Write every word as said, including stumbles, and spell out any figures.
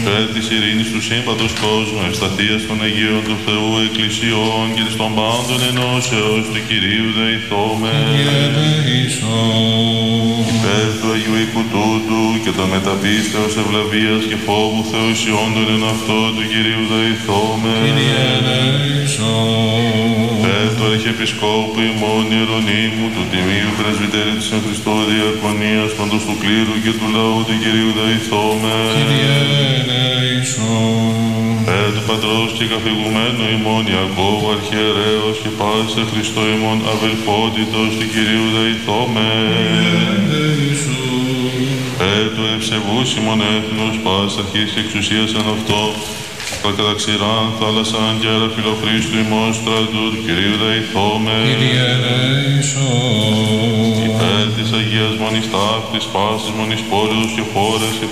Υπέρ της ειρήνης του σύμπαντος κόσμου, ευσταθίας των Αγίων του Θεού Εκκλησιών και της των πάντων ενώσεως του Κυρίου δεηθώμε. Υπέρ του Αγίου οίκου τούτου και των μεταπίστεως ευλαβίας και φόβου θεοσιόντων εν αυτό του Κυρίου δεηθώμε. Υπέρ του Αρχιεπισκόπου ημών Ιερονύμου, του Τιμίου Πρεσβυτέρη της εν Χριστώ Διακονίας, παντός του κλήρου και του λαού του Κυρίου δεηθώμε. Υπέρ του Πατρός και καθηγουμένου ημών Ιακώβου Αρχιερέως και πάση Χριστό ημών αδελφότητος του Κυρίου δεηθώμε. Υπέρ του ευσεβούς ημών έθνους πάση αρχής και εξουσίας εν αυτό, κατά ξηράν θάλασσαν και αέρα φιλοχρήστου ημών στρατού του Κυρίου δεηθώμε. Υπέρ της Αγίας Μονής Ταύτης, πάσης μονής πόλεως και χώρες και